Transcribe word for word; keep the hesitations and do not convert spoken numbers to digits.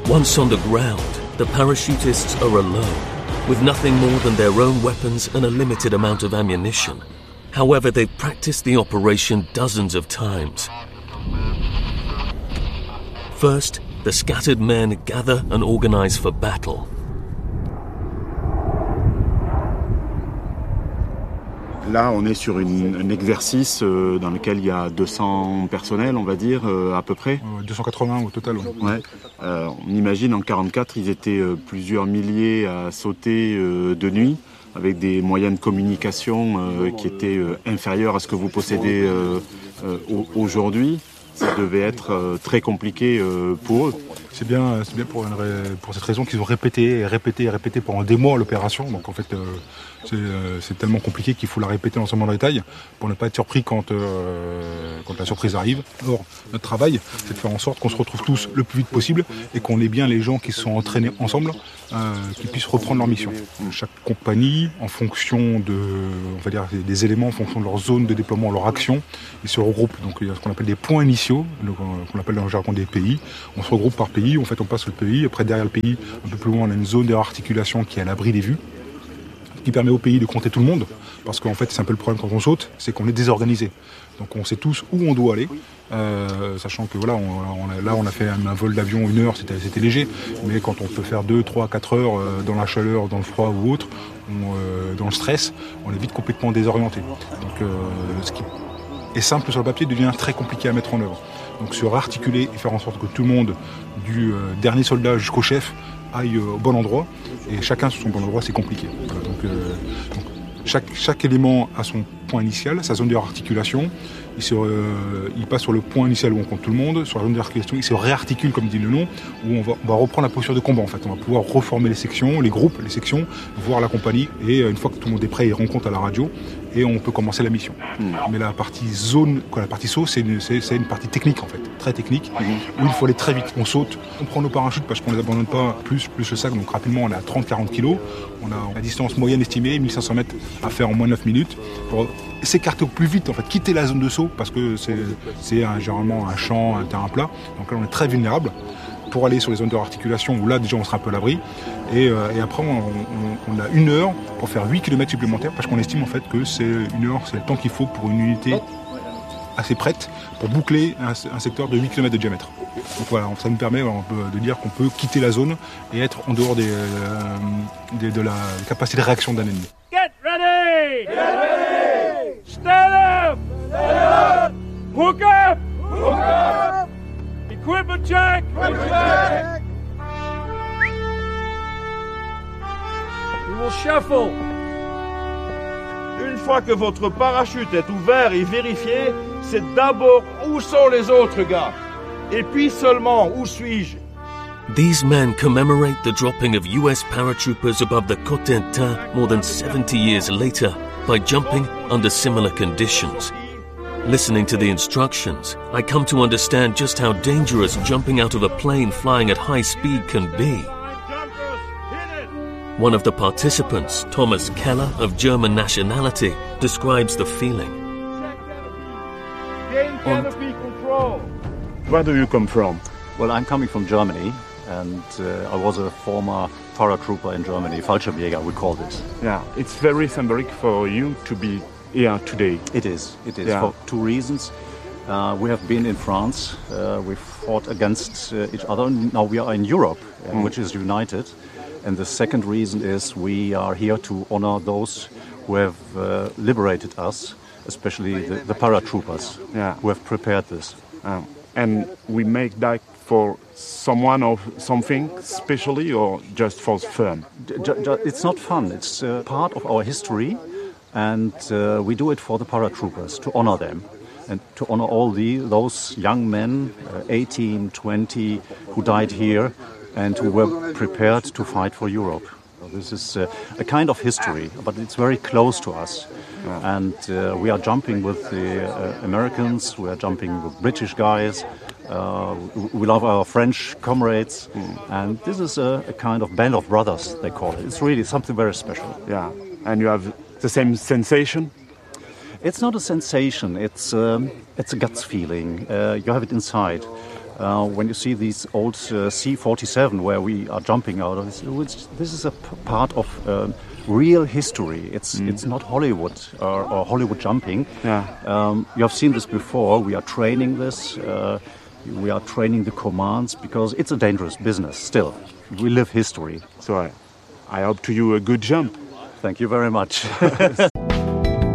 Once on the ground, the parachutists are alone, with nothing more than their own weapons and a limited amount of ammunition. However, they've practiced the operation dozens of times. First, the scattered men gather and organize for battle. Là, on est sur une, un exercice euh, dans lequel il y a deux cents personnels, on va dire, euh, à peu près. Euh, deux cent quatre-vingts au total. Ouais. Ouais. Euh, on imagine en quarante-quatre, ils étaient euh, plusieurs milliers à sauter euh, de nuit, avec des moyens de communication euh, qui étaient euh, inférieurs à ce que vous possédez euh, euh, aujourd'hui. Ça devait être euh, très compliqué euh, pour eux. C'est bien, c'est bien pour, une, pour cette raison qu'ils ont répété et répété et répété pendant des mois l'opération. Donc en fait, euh, c'est, euh, c'est tellement compliqué qu'il faut la répéter en ce moment de détail pour ne pas être surpris quand, euh, quand la surprise arrive. Or, notre travail, c'est de faire en sorte qu'on se retrouve tous le plus vite possible et qu'on ait bien les gens qui se sont entraînés ensemble, euh, qui puissent reprendre leur mission. Chaque compagnie, en fonction de, on va dire, des éléments, en fonction de leur zone de déploiement, leur action, ils se regroupent. Donc il y a ce qu'on appelle des points initiaux, qu'on appelle dans le jargon des pays. On se regroupe par pays. En fait, on passe le pays. Après, derrière le pays, un peu plus loin, on a une zone d'articulation qui est à l'abri des vues, qui permet au pays de compter tout le monde. Parce qu'en fait, c'est un peu le problème quand on saute, c'est qu'on est désorganisé. Donc, on sait tous où on doit aller, euh, sachant que voilà, on, on a, là, on a fait un, un vol d'avion une heure, c'était, c'était léger. Mais quand on peut faire deux, trois, quatre heures euh, dans la chaleur, dans le froid ou autre, on, euh, dans le stress, on est vite complètement désorienté. Donc, euh, ce qui est simple sur le papier devient très compliqué à mettre en œuvre. Donc se réarticuler et faire en sorte que tout le monde, du euh, dernier soldat jusqu'au chef, aille euh, au bon endroit. Et chacun sur son bon endroit, c'est compliqué. Voilà, donc, euh, donc chaque, chaque élément a son point initial, sa zone d'articulation. Il, se, euh, il passe sur le point initial où on compte tout le monde, sur la zone d'articulation, il se réarticule, comme dit le nom, où on va, on va reprendre la posture de combat en fait. On va pouvoir reformer les sections, les groupes, les sections, voir la compagnie, et euh, une fois que tout le monde est prêt, il rend compte à la radio, et on peut commencer la mission. Mmh. Mais la partie zone, quoi, la partie saut, c'est une, c'est, c'est une partie technique en fait, très technique, mmh. où il faut aller très vite. On saute, on prend nos parachutes parce qu'on ne les abandonne pas, plus, plus le sac, donc rapidement on est à trente à quarante kilos. On a la distance moyenne estimée, mille cinq cents mètres à faire en moins de neuf minutes, pour s'écarter au plus vite, en fait, quitter la zone de saut, parce que c'est, c'est un, généralement un champ, un terrain plat, donc là on est très vulnérable, pour aller sur les zones de articulation où là déjà on sera un peu à l'abri, et, euh, et après on, on, on a une heure pour faire huit kilomètres supplémentaires, parce qu'on estime en fait que c'est une heure, c'est le temps qu'il faut pour une unité assez prête pour boucler un, un secteur de huit kilomètres de diamètre. Donc voilà, ça nous permet de dire qu'on peut quitter la zone et être en dehors des, euh, des, de la capacité de réaction d'un ennemi. Get ready! Get ready! Stand up! Stand up! Hook up! Hook up! Equipment check! Equipment check! We will shuffle. Une fois que votre parachute est ouvert et vérifié, c'est d'abord où sont les autres gars. Et puis seulement, où suis-je? These men commemorate the dropping of U S paratroopers above the Cotentin more than seventy years later by jumping under similar conditions. Listening to the instructions, I come to understand just how dangerous jumping out of a plane flying at high speed can be. One of the participants, Thomas Keller, of German nationality, describes the feeling. Gain canopy control. Where do you come from? Well, I'm coming from Germany, and uh, I was a former paratrooper in Germany, Fallschirmjäger, we called it. Yeah, it's very symbolic for you to be here today. It is, it is, yeah. For two reasons. Uh, we have been in France, uh, we fought against uh, each other, now we are in Europe, uh, mm. which is united. And the second reason is we are here to honor those who have uh, liberated us, especially the, the paratroopers, yeah. who have prepared this. Um, and we make that for someone or something specially, or just for fun? It's not fun. It's uh, part of our history, and uh, we do it for the paratroopers, to honor them, and to honor all the those young men, uh, eighteen, twenty, who died here, and who were prepared to fight for Europe. This is uh, a kind of history, but it's very close to us. Yeah. And uh, we are jumping with the uh, Americans, we are jumping with British guys, uh, we love our French comrades, mm. and this is a, a kind of band of brothers, they call it. It's really something very special. Yeah, and you have the same sensation? It's not a sensation, it's, um, it's a guts feeling, uh, you have it inside. Uh, when you see these old uh, C forty-seven where we are jumping out of, this, which, this is a p- part of uh, real history. It's mm. it's not Hollywood or, or Hollywood jumping. Yeah. Um, you have seen this before. We are training this. Uh, we are training the commands because it's a dangerous business still. We live history. So I, I hope to you a good jump. Thank you very much.